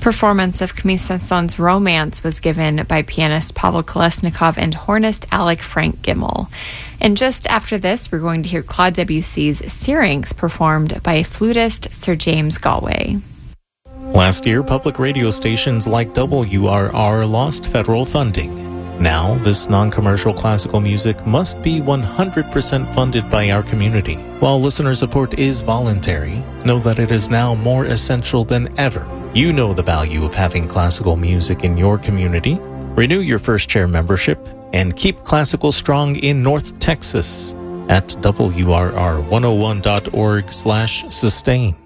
Performance of Camille Saint-Saëns's Romance was given by pianist Pavel Kolesnikov and hornist Alec Frank Gimmel. And just after this, we're going to hear Claude Debussy's Syrinx performed by flutist Sir James Galway. Last year, public radio stations like WRR lost federal funding. Now, this non-commercial classical music must be 100% funded by our community. While listener support is voluntary, know that it is now more essential than ever. You know the value of having classical music in your community. Renew your First Chair membership and keep classical strong in North Texas at WRR101.org/sustain.